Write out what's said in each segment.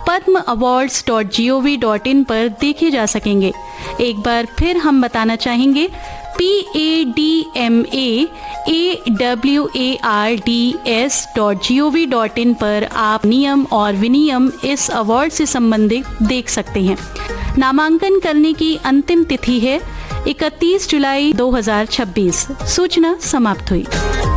padmaawards.gov.in पर देखे जा सकेंगे। एक बार फिर हम बताना चाहेंगे, padmaawards.gov.in पर आप नियम और विनियम इस अवार्ड से संबंधित देख सकते हैं। नामांकन करने की अंतिम तिथि है 31 जुलाई 2026। सूचना समाप्त हुई।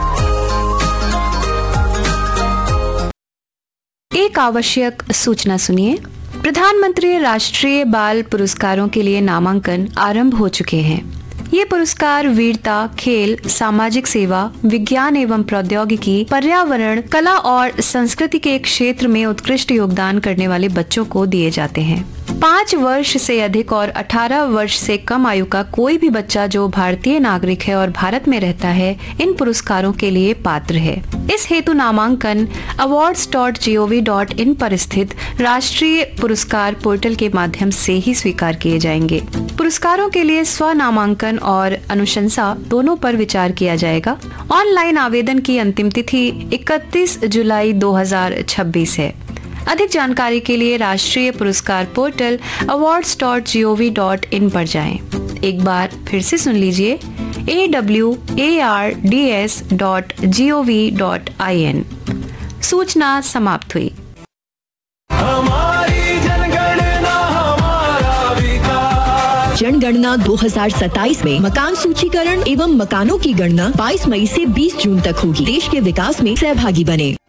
एक आवश्यक सूचना सुनिए। प्रधानमंत्री राष्ट्रीय बाल पुरस्कारों के लिए नामांकन आरंभ हो चुके हैं। ये पुरस्कार वीरता, खेल, सामाजिक सेवा, विज्ञान एवं प्रौद्योगिकी, पर्यावरण, कला और संस्कृति के क्षेत्र में उत्कृष्ट योगदान करने वाले बच्चों को दिए जाते हैं। 5 वर्ष से अधिक और 18 वर्ष से कम आयु का कोई भी बच्चा जो भारतीय नागरिक है और भारत में रहता है, इन पुरस्कारों के लिए पात्र है। इस हेतु नामांकन awards.gov.in पर स्थित राष्ट्रीय पुरस्कार पोर्टल के माध्यम से ही स्वीकार किए जाएंगे। पुरस्कारों के लिए स्व नामांकन और अनुशंसा दोनों पर विचार किया जाएगा। ऑनलाइन आवेदन की अंतिम तिथि 31 जुलाई 2026 है। अधिक जानकारी के लिए राष्ट्रीय पुरस्कार पोर्टल awards.gov.in पर जाएं। एक बार फिर से सुन लीजिए, awards.gov.in। सूचना समाप्त हुई। जनगणना 2027 में मकान सूचीकरण एवं मकानों की गणना 22 मई से 20 जून तक होगी। देश के विकास में सहभागी बने।